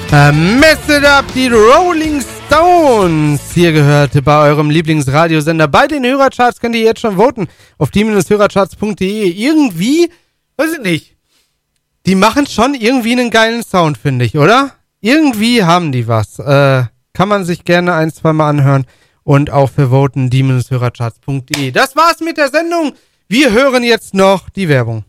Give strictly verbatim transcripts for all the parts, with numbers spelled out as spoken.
Uh, mess it up, die Rolling Stones. Hier gehört bei eurem Lieblingsradiosender. Bei den Hörercharts könnt ihr jetzt schon voten. Auf die Hörercharts punkt de. Irgendwie, weiß ich nicht. Die machen schon irgendwie einen geilen Sound, finde ich, oder? Irgendwie haben die was. Äh, kann man sich gerne ein, zwei Mal anhören. Und auch für voten, die Hörercharts punkt de. Das war's mit der Sendung. Wir hören jetzt noch die Werbung.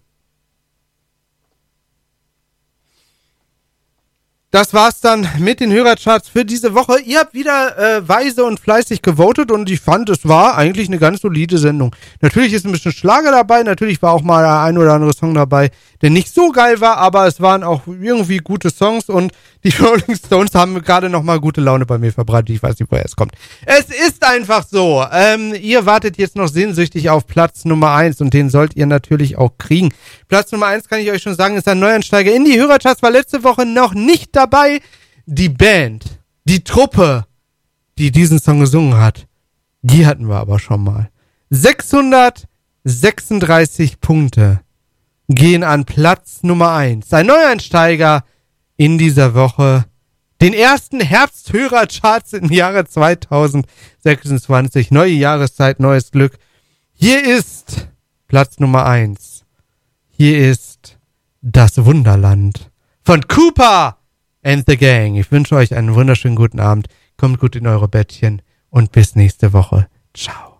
Das war's dann mit den Hörercharts für diese Woche. Ihr habt wieder äh, weise und fleißig gewotet und ich fand, es war eigentlich eine ganz solide Sendung. Natürlich ist ein bisschen Schlager dabei, natürlich war auch mal der ein oder andere Song dabei, der nicht so geil war, aber es waren auch irgendwie gute Songs und die Rolling Stones haben gerade nochmal gute Laune bei mir verbreitet. Ich weiß nicht, woher es kommt. Es ist einfach so. Ähm, ihr wartet jetzt noch sehnsüchtig auf Platz Nummer eins und den sollt ihr natürlich auch kriegen. Platz Nummer eins, kann ich euch schon sagen, ist ein Neuansteiger in die Hörercharts, war letzte Woche noch nicht dabei. Die Band, die Truppe, die diesen Song gesungen hat, die hatten wir aber schon mal. sechshundertsechsunddreißig Punkte gehen an Platz Nummer eins. Ein Neueinsteiger in dieser Woche. Den ersten Herbsthörercharts im Jahre zweitausendsechsundzwanzig. Neue Jahreszeit, neues Glück. Hier ist Platz Nummer eins. Hier ist Das Wunderland von Cooper and the Gang. Ich wünsche euch einen wunderschönen guten Abend. Kommt gut in eure Bettchen und bis nächste Woche. Ciao.